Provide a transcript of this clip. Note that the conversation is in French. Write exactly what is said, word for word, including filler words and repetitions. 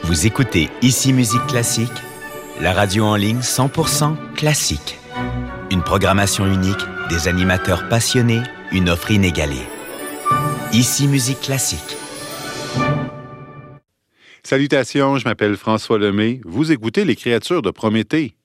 Vous écoutez Ici Musique Classique, la radio en ligne cent pour cent classique. Une programmation unique, des animateurs passionnés, une offre inégalée. Ici Musique Classique. Salutations, je m'appelle François Lemay. Vous écoutez Les Créatures de Prométhée.